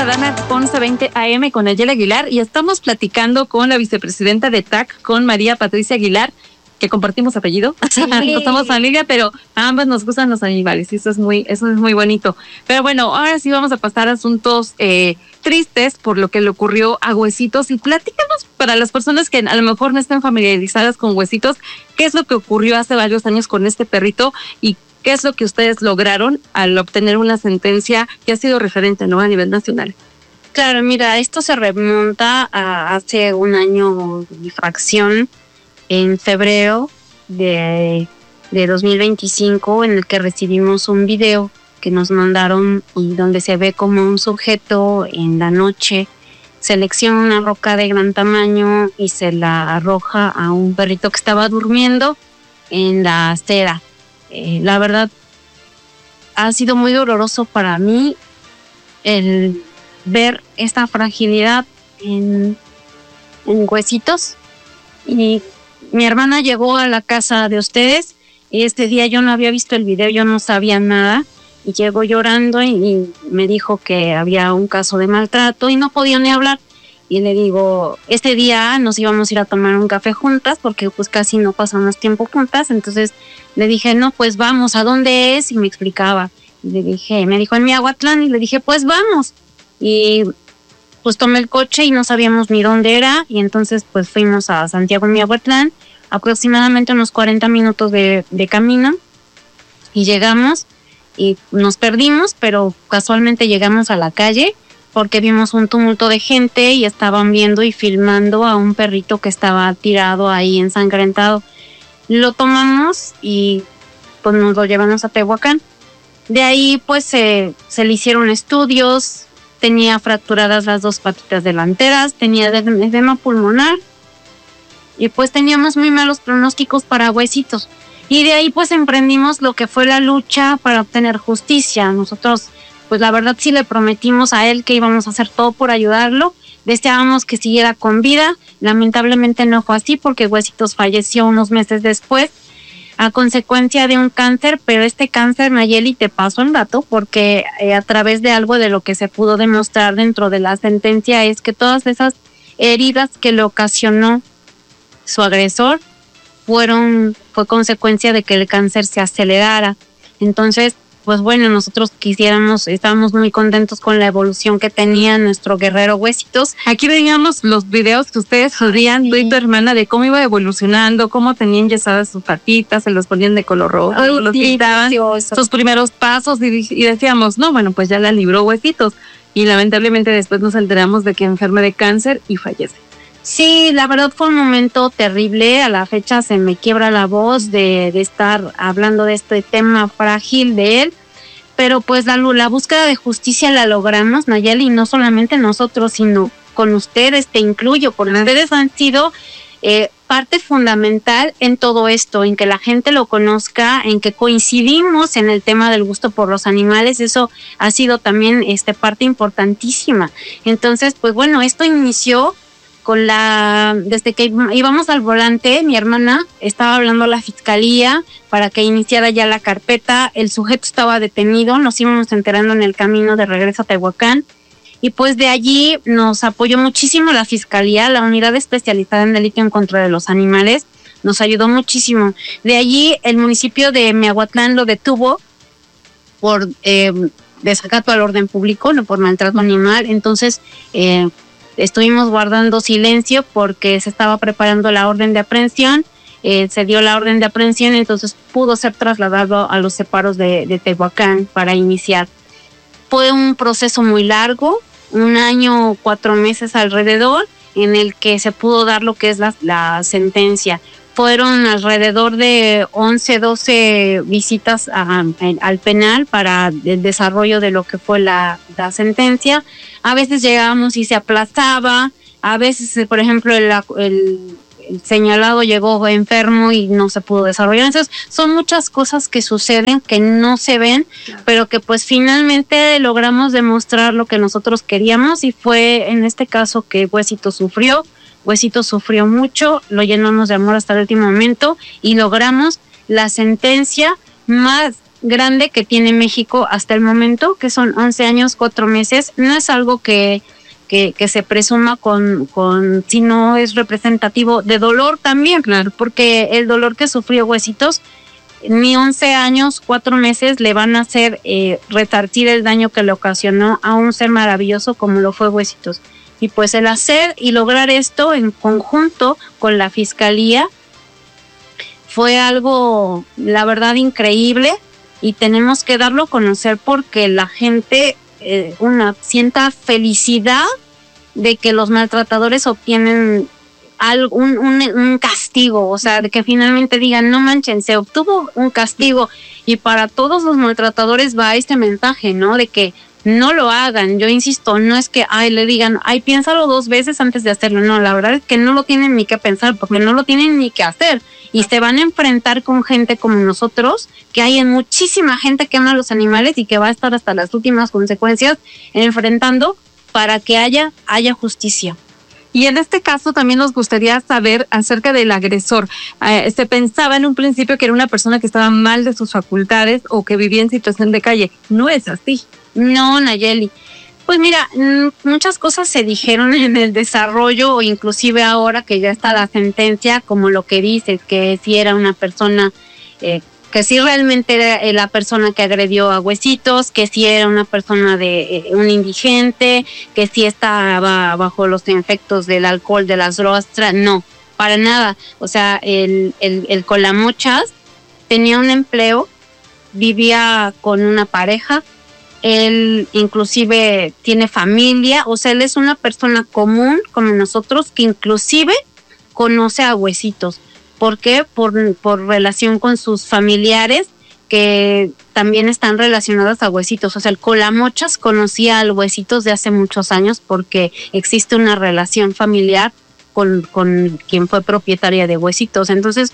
Ciudadana 1120 AM con Nayeli Aguilar y estamos platicando con la vicepresidenta de TAC, con María Patricia Aguilar, que compartimos apellido. Sí. No somos familia, pero a ambas nos gustan los animales y eso es muy bonito. Pero bueno, ahora sí vamos a pasar a asuntos tristes por lo que le ocurrió a Huesitos, y platícanos, para las personas que a lo mejor no estén familiarizadas con Huesitos, qué es lo que ocurrió hace varios años con este perrito y qué es lo que ustedes lograron al obtener una sentencia que ha sido referente, ¿no?, a nivel nacional. Claro, mira, esto se remonta a hace un año y fracción, en febrero de 2025, en el que recibimos un video que nos mandaron y donde se ve como un sujeto en la noche selecciona una roca de gran tamaño y se la arroja a un perrito que estaba durmiendo en la acera. La verdad, ha sido muy doloroso para mí el ver esta fragilidad en Huesitos. Y mi hermana llegó a la casa de ustedes y este día yo no había visto el video, yo no sabía nada, y llegó llorando y me dijo que había un caso de maltrato y no podía ni hablar. Y le digo, este día nos íbamos a ir a tomar un café juntas porque pues casi no pasamos tiempo juntas. Entonces le dije, no, pues vamos, ¿a dónde es? Y me explicaba. Y me dijo, en Miahuatlán. Y le dije, pues vamos. Y pues tomé el coche y no sabíamos ni dónde era. Y entonces pues fuimos a Santiago, Miahuatlán, aproximadamente unos 40 minutos de camino. Y llegamos y nos perdimos, pero casualmente llegamos a la calle porque vimos un tumulto de gente y estaban viendo y filmando a un perrito que estaba tirado ahí ensangrentado. Lo tomamos y pues nos lo llevamos a Tehuacán. De ahí pues se le hicieron estudios, tenía fracturadas las 2 patitas delanteras, tenía edema pulmonar y pues teníamos muy malos pronósticos para Huesitos. Y de ahí pues emprendimos lo que fue la lucha para obtener justicia. Nosotros pues la verdad sí le prometimos a él que íbamos a hacer todo por ayudarlo. Deseábamos que siguiera con vida. Lamentablemente no fue así porque Huesitos falleció unos meses después a consecuencia de un cáncer, pero este cáncer, Nayeli, te paso el dato porque a través de algo de lo que se pudo demostrar dentro de la sentencia es que todas esas heridas que le ocasionó su agresor fue consecuencia de que el cáncer se acelerara. Entonces, pues bueno, nosotros estábamos muy contentos con la evolución que tenía nuestro guerrero Huesitos. Aquí veíamos los videos que ustedes subían, sí, tú y tu hermana, de cómo iba evolucionando, cómo tenían yesadas sus patitas, se los ponían de color rojo, los quitaban, sus primeros pasos y decíamos, no, bueno, pues ya la libró Huesitos. Y lamentablemente después nos enteramos de que enferma de cáncer y fallece. Sí, la verdad fue un momento terrible. A la fecha se me quiebra la voz de estar hablando de este tema frágil de él, pero pues la búsqueda de justicia la logramos, Nayeli, y no solamente nosotros, sino con ustedes, te incluyo, porque ustedes han sido parte fundamental en todo esto, en que la gente lo conozca, en que coincidimos en el tema del gusto por los animales. Eso ha sido también parte importantísima. Entonces, pues bueno, esto inició desde que íbamos al volante, mi hermana estaba hablando a la fiscalía para que iniciara ya la carpeta. El sujeto estaba detenido, nos íbamos enterando en el camino de regreso a Tehuacán, y pues de allí nos apoyó muchísimo la fiscalía, la unidad especializada en delito en contra de los animales, nos ayudó muchísimo. De allí el municipio de Miahuatlán lo detuvo por desacato al orden público, no por maltrato animal. Entonces estuvimos guardando silencio porque se estaba preparando la orden de aprehensión. Se dio la orden de aprehensión, entonces pudo ser trasladado a los separos de Tehuacán para iniciar. Fue un proceso muy largo, 1 año, 4 meses alrededor, en el que se pudo dar lo que es la sentencia. Fueron alrededor de 11, 12 visitas al penal para el desarrollo de lo que fue la sentencia. A veces llegábamos y se aplazaba, a veces, por ejemplo, el señalado llegó enfermo y no se pudo desarrollar. Entonces, son muchas cosas que suceden, que no se ven, pero que pues finalmente logramos demostrar lo que nosotros queríamos, y fue en este caso que Huesitos sufrió mucho, lo llenamos de amor hasta el último momento y logramos la sentencia más grande que tiene México hasta el momento, que son 11 años, 4 meses. No es algo que se presuma si no es representativo de dolor también, claro, porque el dolor que sufrió Huesitos, ni 11 años, 4 meses le van a hacer resarcir el daño que le ocasionó a un ser maravilloso como lo fue Huesitos. Y pues el hacer y lograr esto en conjunto con la Fiscalía fue algo, la verdad, increíble, y tenemos que darlo a conocer porque la gente sienta felicidad de que los maltratadores obtienen un castigo, o sea, de que finalmente digan, no manchen, se obtuvo un castigo. Y para todos los maltratadores va este mensaje, ¿no? De que no lo hagan. Yo insisto, no es que le digan, piénsalo 2 veces antes de hacerlo. No, la verdad es que no lo tienen ni que pensar, porque no lo tienen ni que hacer. Y se van a enfrentar con gente como nosotros, que hay muchísima gente que ama a los animales y que va a estar hasta las últimas consecuencias enfrentando para que haya justicia. Y en este caso también nos gustaría saber acerca del agresor. Se pensaba en un principio que era una persona que estaba mal de sus facultades o que vivía en situación de calle. No es así. No, Nayeli. Pues mira, muchas cosas se dijeron en el desarrollo, o inclusive ahora que ya está la sentencia, como lo que dices, que si era una persona, que si realmente era la persona que agredió a Huesitos, que si era una persona un indigente, que si estaba bajo los efectos del alcohol, de las drogas. No, para nada. O sea, el Colamochas tenía un empleo, vivía con una pareja, él inclusive tiene familia, o sea, él es una persona común como nosotros, que inclusive conoce a Huesitos. ¿Por qué? Por relación con sus familiares que también están relacionadas a Huesitos. O sea, el Colamochas conocía al Huesitos de hace muchos años porque existe una relación familiar con quien fue propietaria de Huesitos. Entonces,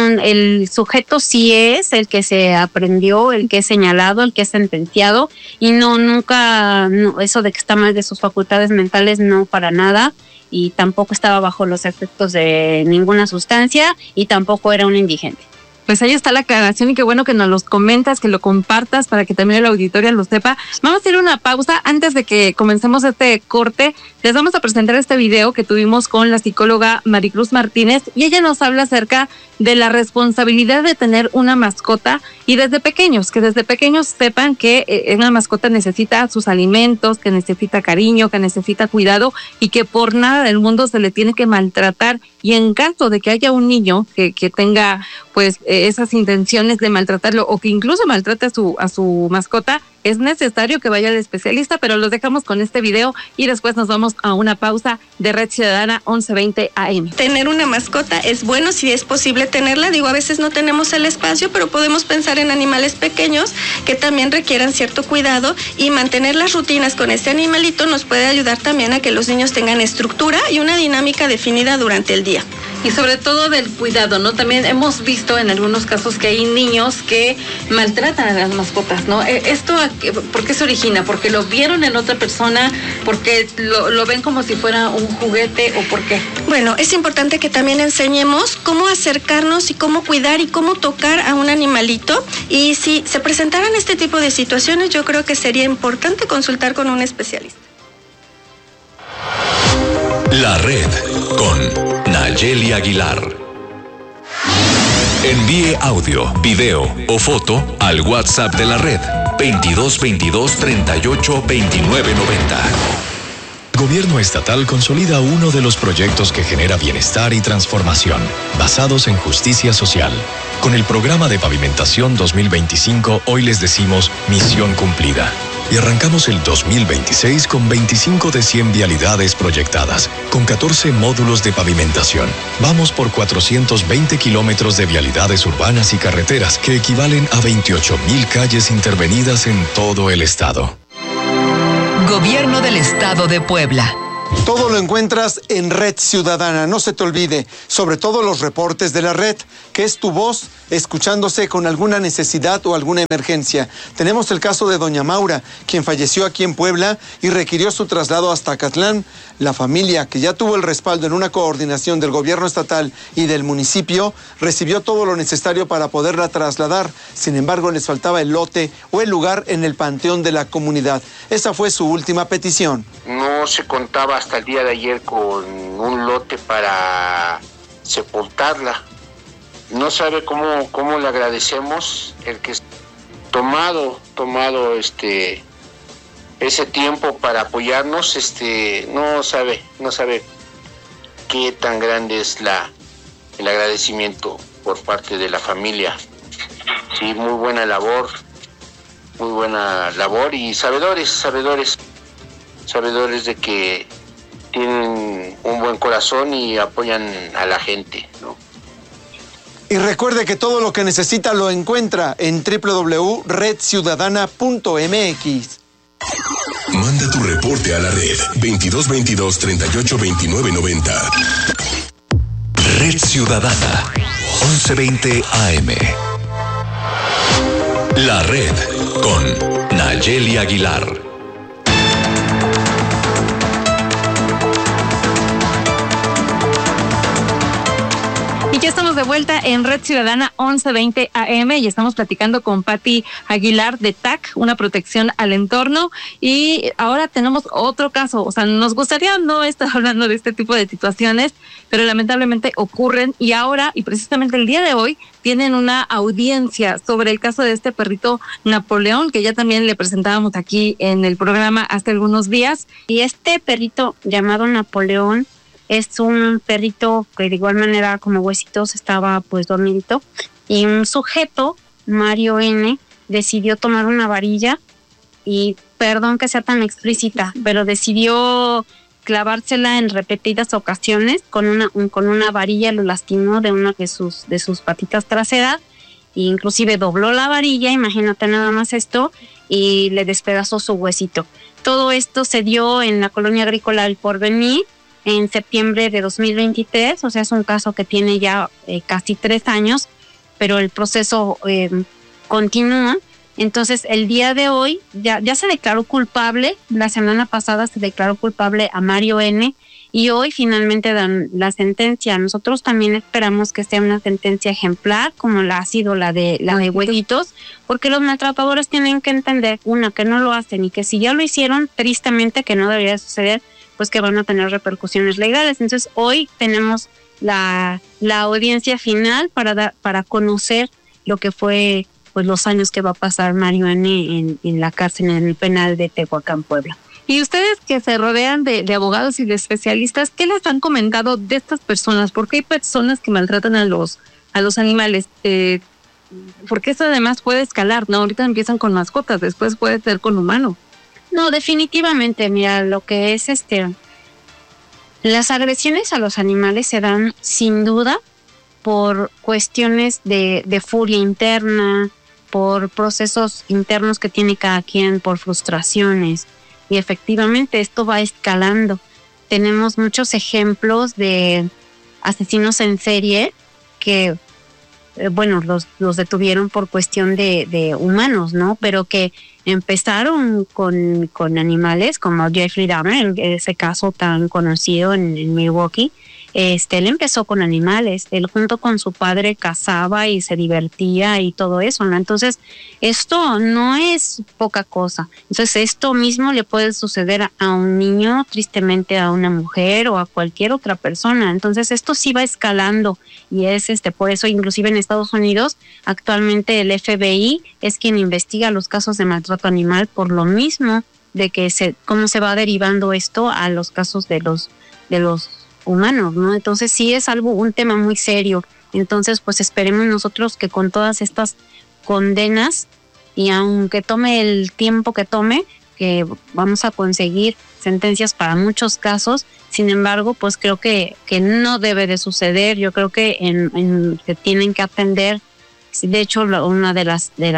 el sujeto sí es el que se aprendió, el que es señalado, el que es sentenciado, y nunca, eso de que está mal de sus facultades mentales, no, para nada, y tampoco estaba bajo los efectos de ninguna sustancia, y tampoco era un indigente. Pues ahí está la aclaración, y qué bueno que nos los comentas, que lo compartas para que también el auditorio lo sepa. Vamos a ir a una pausa. Antes de que comencemos este corte, les vamos a presentar este video que tuvimos con la psicóloga Maricruz Martínez, y ella nos habla acerca de la responsabilidad de tener una mascota, y que desde pequeños sepan que una mascota necesita sus alimentos, que necesita cariño, que necesita cuidado, y que por nada del mundo se le tiene que maltratar. Y en caso de que haya un niño que tenga pues esas intenciones de maltratarlo, o que incluso maltrate a su mascota, es necesario que vaya al especialista. Pero los dejamos con este video y después nos vamos a una pausa de Red Ciudadana 1120 AM. Tener una mascota es bueno si es posible tenerla. Digo, a veces no tenemos el espacio, pero podemos pensar en animales pequeños que también requieran cierto cuidado, y mantener las rutinas con este animalito nos puede ayudar también a que los niños tengan estructura y una dinámica definida durante el día. Y sobre todo del cuidado, ¿no? También hemos visto en algunos casos que hay niños que maltratan a las mascotas, ¿no? ¿Esto por qué se origina? ¿Porque lo vieron en otra persona? ¿Porque lo ven como si fuera un juguete? ¿O por qué? Bueno, es importante que también enseñemos cómo acercarnos y cómo cuidar y cómo tocar a un animalito. Y si se presentaran este tipo de situaciones, yo creo que sería importante consultar con un especialista. La Red con Nayeli Aguilar. Envíe audio, video o foto al WhatsApp de la Red 2222 38 29 90. Gobierno estatal consolida uno de los proyectos que genera bienestar y transformación, basados en justicia social. Con el programa de pavimentación 2025, hoy les decimos misión cumplida. Y arrancamos el 2026 con 25 de 100 vialidades proyectadas, con 14 módulos de pavimentación. Vamos por 420 kilómetros de vialidades urbanas y carreteras, que equivalen a 28,000 calles intervenidas en todo el estado. Gobierno del Estado de Puebla. Todo lo encuentras en Red Ciudadana. No se te olvide, sobre todo los reportes de la red, que es tu voz escuchándose con alguna necesidad o alguna emergencia. Tenemos el caso de doña Maura, quien falleció aquí en Puebla y requirió su traslado hasta Acatlán. La familia, que ya tuvo el respaldo en una coordinación del gobierno estatal y del municipio, recibió todo lo necesario para poderla trasladar. Sin embargo, les faltaba el lote o el lugar en el panteón de la comunidad. Esa fue su última petición. No se contaba hasta el día de ayer con un lote para sepultarla. No sabe cómo le agradecemos el que tomado ese tiempo para apoyarnos. No sabe qué tan grande es el agradecimiento por parte de la familia. Sí, muy buena labor y sabedores de que tienen un buen corazón y apoyan a la gente, ¿no? Y recuerde que todo lo que necesita lo encuentra en www.redciudadana.mx. Manda tu reporte a la red 2222-382990. Red Ciudadana 1120 AM. La red con Nayeli Aguilar. Y ya estamos de vuelta en Red Ciudadana 1120 AM y estamos platicando con Pati Aguilar de TAC, una protección al entorno. Y ahora tenemos otro caso. O sea, nos gustaría no estar hablando de este tipo de situaciones, pero lamentablemente ocurren. Y ahora, y precisamente el día de hoy, tienen una audiencia sobre el caso de este perrito Napoleón, que ya también le presentábamos aquí en el programa hace algunos días. Y este perrito llamado Napoleón es un perrito que de igual manera como Huesitos estaba pues dormidito, y un sujeto, Mario N., decidió tomar una varilla y, perdón que sea tan explícita, pero decidió clavársela en repetidas ocasiones con una varilla. Lo lastimó de una de sus patitas traseras e inclusive dobló la varilla, imagínate nada más esto, y le despedazó su huesito. Todo esto se dio en la colonia agrícola El Porvenir en septiembre de 2023, o sea, es un caso que tiene ya casi 3 años, pero el proceso continúa. Entonces, el día de hoy ya se declaró culpable. La semana pasada se declaró culpable a Mario N., y hoy finalmente dan la sentencia. Nosotros también esperamos que sea una sentencia ejemplar, como ha sido la de Huesitos, porque los maltratadores tienen que entender, que no lo hacen, y que si ya lo hicieron, tristemente, que no debería suceder, pues que van a tener repercusiones legales. Entonces hoy tenemos la audiencia final para conocer lo que fue pues los años que va a pasar Mario N. en la cárcel, en el penal de Tehuacán, Puebla. Y ustedes que se rodean de abogados y de especialistas, ¿qué les han comentado de estas personas? Porque hay personas que maltratan a los animales, porque eso además puede escalar, ¿no? Ahorita empiezan con mascotas, después puede ser con humano. No, definitivamente, mira, lo que es las agresiones a los animales se dan sin duda por cuestiones de furia interna, por procesos internos que tiene cada quien, por frustraciones, y efectivamente esto va escalando. Tenemos muchos ejemplos de asesinos en serie que, los detuvieron por cuestión de humanos, ¿no? Pero que empezaron con animales, como Jeffrey Dahmer, ese caso tan conocido en Milwaukee. Él empezó con animales, él junto con su padre cazaba y se divertía y todo eso, ¿no? Entonces, esto no es poca cosa. Entonces, esto mismo le puede suceder a un niño, tristemente a una mujer o a cualquier otra persona. Entonces, esto sí va escalando, y es por eso, inclusive en Estados Unidos, actualmente el FBI es quien investiga los casos de maltrato animal, por lo mismo de que cómo se va derivando esto a los casos de los humanos, ¿no? Entonces sí es un tema muy serio. Entonces, pues esperemos nosotros que con todas estas condenas, y aunque tome el tiempo que tome, que vamos a conseguir sentencias para muchos casos. Sin embargo, pues creo que no debe de suceder. Yo creo que que tienen que atender De hecho, una de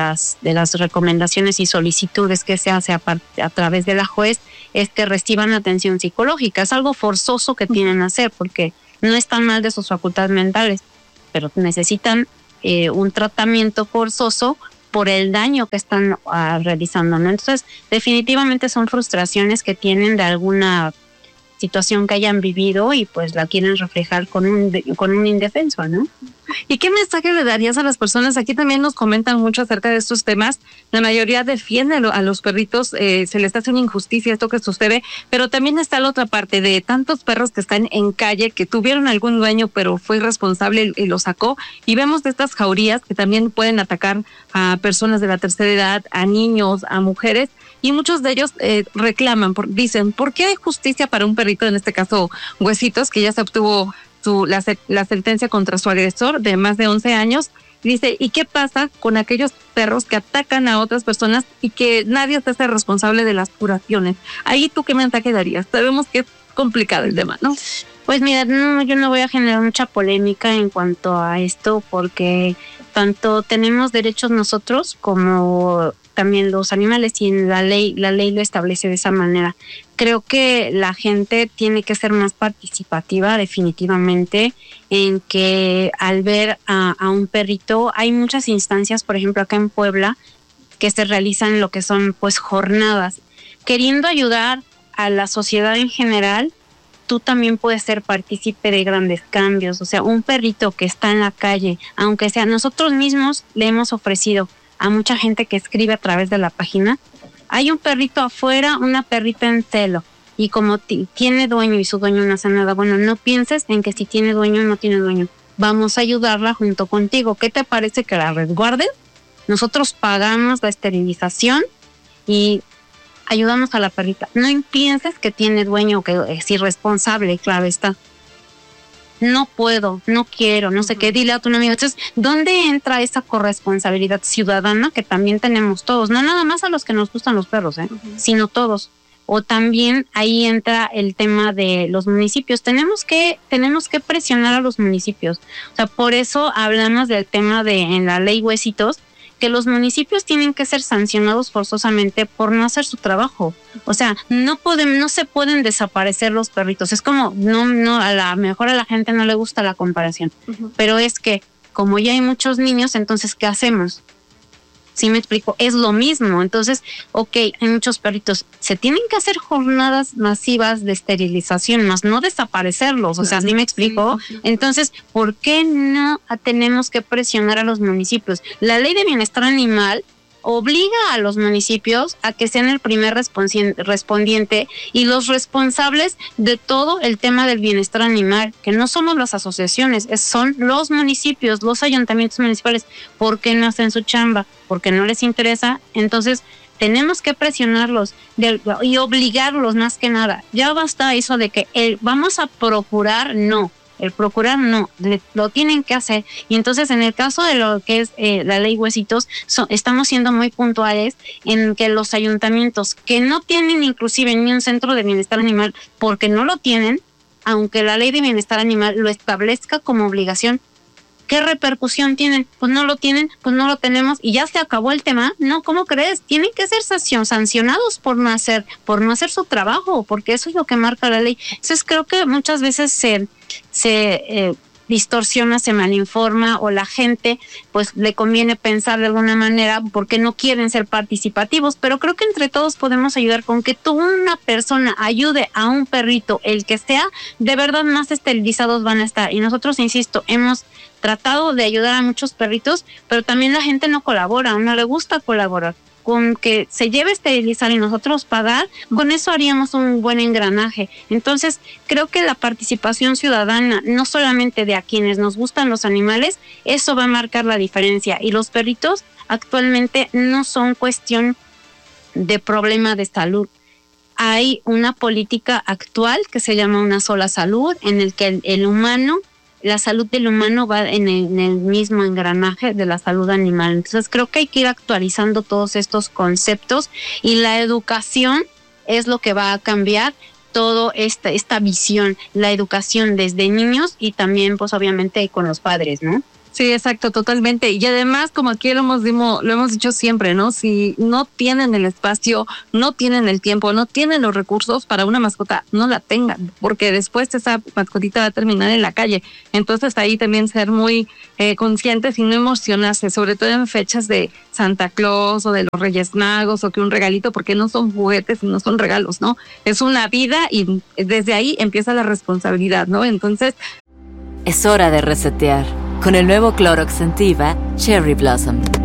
las recomendaciones y solicitudes que se hace a través de la juez es que reciban atención psicológica. Es algo forzoso que tienen que hacer porque no están mal de sus facultades mentales, pero necesitan un tratamiento forzoso por el daño que están realizando, ¿no? Entonces, definitivamente son frustraciones que tienen de alguna situación que hayan vivido y pues la quieren reflejar con un indefenso, ¿no? ¿Y qué mensaje le darías a las personas? Aquí también nos comentan mucho acerca de estos temas. La mayoría defiende a los perritos, se les hace una injusticia esto que sucede, pero también está la otra parte de tantos perros que están en calle, que tuvieron algún dueño, pero fue irresponsable y lo sacó. Y vemos de estas jaurías que también pueden atacar a personas de la tercera edad, a niños, a mujeres, y muchos de ellos reclaman, dicen, ¿por qué hay justicia para un perrito? En este caso, Huesitos, que ya se obtuvo la sentencia contra su agresor de más de 11 años. Dice, ¿y qué pasa con aquellos perros que atacan a otras personas y que nadie se hace responsable de las curaciones? Ahí, ¿tú qué mensaje darías? Sabemos que es complicado el tema, ¿no? Pues mira, yo no voy a generar mucha polémica en cuanto a esto porque tanto tenemos derechos nosotros como también los animales y en la ley lo establece de esa manera. Creo que la gente tiene que ser más participativa definitivamente en que al ver a un perrito, hay muchas instancias, por ejemplo acá en Puebla, que se realizan lo que son pues jornadas, queriendo ayudar a la sociedad en general. Tú también puedes ser partícipe de grandes cambios, o sea, un perrito que está en la calle, aunque sea nosotros mismos le hemos ofrecido a mucha gente que escribe a través de la página, hay un perrito afuera, una perrita en celo, y como tiene dueño y su dueño no hace nada, bueno, no pienses en que si tiene dueño o no tiene dueño, vamos a ayudarla junto contigo. ¿Qué te parece que la resguarden? Nosotros pagamos la esterilización y ayudamos a la perrita. No pienses que tiene dueño o que es irresponsable, claro está. No puedo, no quiero, no sé qué, dile a tu amigo. Entonces, ¿dónde entra esa corresponsabilidad ciudadana que también tenemos todos? No nada más a los que nos gustan los perros, sino todos. O también ahí entra el tema de los municipios. Tenemos que presionar a los municipios. O sea, por eso hablamos del tema en la ley Huesitos, que los municipios tienen que ser sancionados forzosamente por no hacer su trabajo. O sea, no se pueden desaparecer los perritos. Es como, a la mejor a la gente no le gusta la comparación. Pero es que, como ya hay muchos niños, entonces, ¿qué hacemos? ¿Sí me explico? Es lo mismo. Entonces, hay muchos perritos. Se tienen que hacer jornadas masivas de esterilización, más no desaparecerlos. O sea, ¿sí me explico? Sí. Entonces, ¿por qué no tenemos que presionar a los municipios? La ley de bienestar animal obliga a los municipios a que sean el primer respondiente y los responsables de todo el tema del bienestar animal, que no somos las asociaciones, son los municipios, los ayuntamientos municipales. ¿Por qué no hacen su chamba? Porque no les interesa. Entonces tenemos que presionarlos y obligarlos más que nada. Ya basta eso de que vamos a procurar, no. El procurar no, lo tienen que hacer. Y entonces en el caso de lo que es la ley Huesitos, estamos siendo muy puntuales en que los ayuntamientos que no tienen inclusive ni un centro de bienestar animal, porque no lo tienen, aunque la ley de bienestar animal lo establezca como obligación, ¿qué repercusión tienen? Pues no lo tienen, pues no lo tenemos y ya se acabó el tema. No, ¿cómo crees? Tienen que ser sancionados por no hacer su trabajo, porque eso es lo que marca la ley. Entonces creo que muchas veces se distorsiona, se malinforma o la gente pues le conviene pensar de alguna manera porque no quieren ser participativos, pero creo que entre todos podemos ayudar con que una persona ayude a un perrito, el que sea, de verdad más esterilizados van a estar. Y nosotros, insisto, hemos tratado de ayudar a muchos perritos, pero también la gente no colabora, no le gusta colaborar. Con que se lleve a esterilizar y nosotros pagar, con eso haríamos un buen engranaje. Entonces, creo que la participación ciudadana, no solamente de a quienes nos gustan los animales, eso va a marcar la diferencia. Y los perritos actualmente no son cuestión de problema de salud. Hay una política actual que se llama Una Sola Salud, en el que el humano, la salud del humano va en el mismo engranaje de la salud animal. Entonces creo que hay que ir actualizando todos estos conceptos y la educación es lo que va a cambiar toda esta visión, la educación desde niños y también pues obviamente con los padres, ¿no? Sí, exacto, totalmente. Y además, como aquí lo hemos dicho siempre, ¿no? Si no tienen el espacio, no tienen el tiempo, no tienen los recursos para una mascota, no la tengan, porque después esa mascotita va a terminar en la calle. Entonces ahí también ser muy conscientes y no emocionarse, sobre todo en fechas de Santa Claus o de los Reyes Magos o que un regalito, porque no son juguetes y no son regalos, ¿no? Es una vida y desde ahí empieza la responsabilidad, ¿no? Entonces, es hora de resetear con el nuevo Clorox Scentiva Cherry Blossom.